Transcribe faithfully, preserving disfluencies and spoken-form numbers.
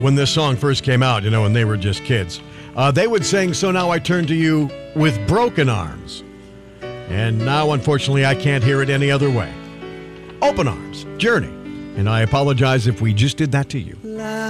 when this song first came out, you know, when they were just kids. Uh, they would sing So Now I Turn to You with Broken Arms. And now, unfortunately, I can't hear it any other way. Open Arms, Journey. And I apologize if we just did that to you.